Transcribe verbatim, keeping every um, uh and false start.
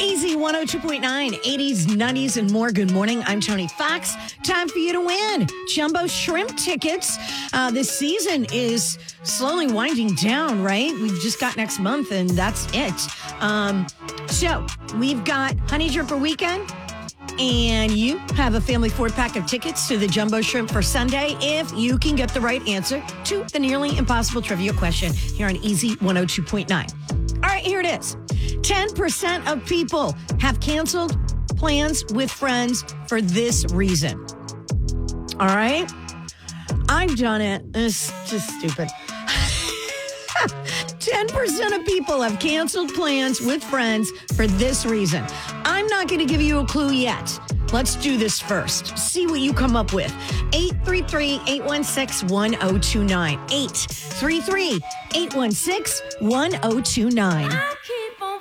Easy one oh two point nine, eighties, nineties, and more. Good morning. I'm Tony Fox. Time for you to win Jumbo Shrimp tickets. Uh, this season is slowly winding down, right? We've just got next month, and that's it. Um, so we've got Honey Dripper Weekend, and you have a family Ford pack of tickets to the Jumbo Shrimp for Sunday if you can get the right answer to the nearly impossible trivia question here on Easy one oh two point nine. All right, here it is. ten percent of people have canceled plans with friends for this reason. All right? I've done it. It's just stupid. ten percent of people have canceled plans with friends for this reason. I'm not going to give you a clue yet. Let's do this first. See what you come up with. eight three three, eight one six, one oh two nine. eight three three, eight one six, one oh two nine.